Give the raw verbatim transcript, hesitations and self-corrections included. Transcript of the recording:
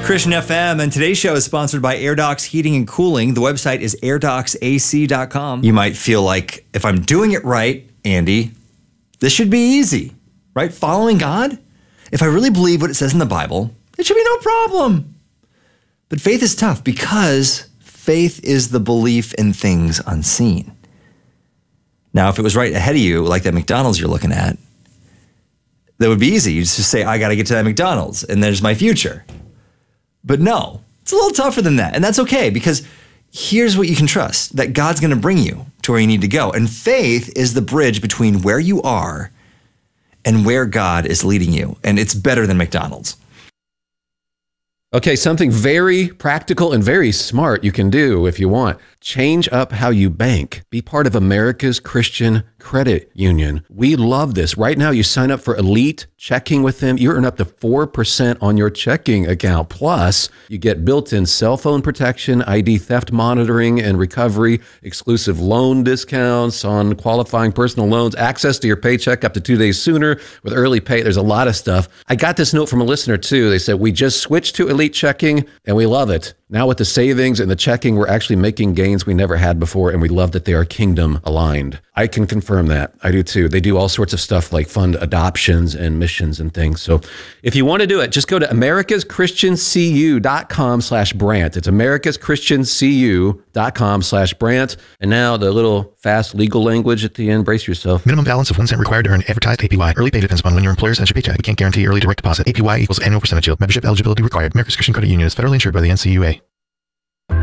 Christian F M, and today's show is sponsored by AirDocs Heating and Cooling. The website is air docs a c dot com. You might feel like, if I'm doing it right, Andy, this should be easy, right? Following God, if I really believe what it says in the Bible, it should be no problem. But faith is tough because faith is the belief in things unseen. Now, if it was right ahead of you, like that McDonald's you're looking at, that would be easy. You just say, I got to get to that McDonald's, and there's my future. But no, it's a little tougher than that. And that's okay, because here's what you can trust, that God's going to bring you to where you need to go. And faith is the bridge between where you are and where God is leading you. And it's better than McDonald's. Okay, something very practical and very smart you can do if you want. Change up how you bank. Be part of America's Christian Credit Union. We love this. Right now, you sign up for Elite Checking with them. You earn up to four percent on your checking account. Plus, you get built-in cell phone protection, I D theft monitoring and recovery, exclusive loan discounts on qualifying personal loans, access to your paycheck up to two days sooner with early pay. There's a lot of stuff. I got this note from a listener, too. They said, we just switched to Elite Checking, and we love it. Now with the savings and the checking, we're actually making gains we never had before, and we love that they are kingdom aligned. I can confirm that. I do too. They do all sorts of stuff like fund adoptions and missions and things. So if you want to do it, just go to americaschristiancu.com slash Brant. It's americaschristiancu.com slash Brant. And now the little fast legal language at the end. Brace yourself. Minimum balance of one cent required to earn advertised A P Y. Early pay depends upon when your employer sends your paycheck. We can't guarantee early direct deposit. A P Y equals annual percentage yield. Membership eligibility required. America's Christian Credit Union is federally insured by the N C U A.